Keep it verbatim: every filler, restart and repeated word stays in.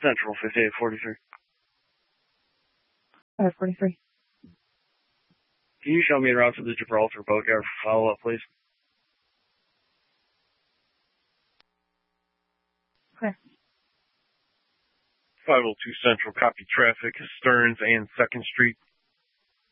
Central, fifty-eight forty-three. five forty-three. Can you show me the route to the Gibraltar boatyard for follow-up, please? Clear. five oh two Central, copy traffic, Stearns and second Street.